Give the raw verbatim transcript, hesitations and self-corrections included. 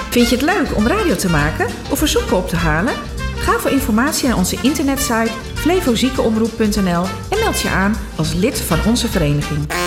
Vind je het leuk om radio te maken of verzoeken op te halen? Ga voor informatie naar onze internetsite flevoziekenomroep punt n l en meld je aan als lid van onze vereniging.